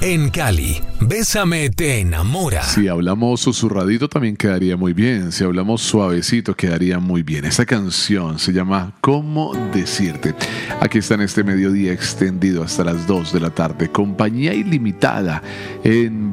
En Cali, Bésame te enamora. Si hablamos susurradito también quedaría muy bien. Si hablamos suavecito quedaría muy bien. Esta canción se llama ¿Cómo decirte? Aquí está en este mediodía extendido hasta las 2 de la tarde. Compañía ilimitada en